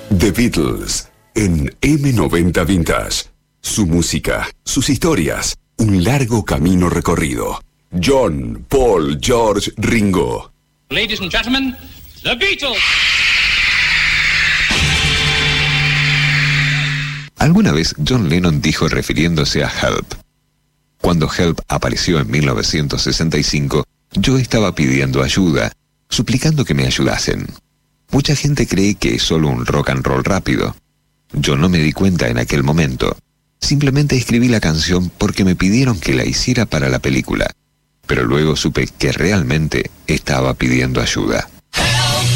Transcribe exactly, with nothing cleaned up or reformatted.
The Beatles en eme noventa Vintage. Su música, sus historias, un largo camino recorrido. John, Paul, George, Ringo. Ladies and gentlemen, The Beatles. Alguna vez John Lennon dijo refiriéndose a Help: cuando Help apareció en mil novecientos sesenta y cinco, yo estaba pidiendo ayuda, suplicando que me ayudasen. Mucha gente cree que es solo un rock and roll rápido. Yo no me di cuenta en aquel momento. Simplemente escribí la canción porque me pidieron que la hiciera para la película. Pero luego supe que realmente estaba pidiendo ayuda.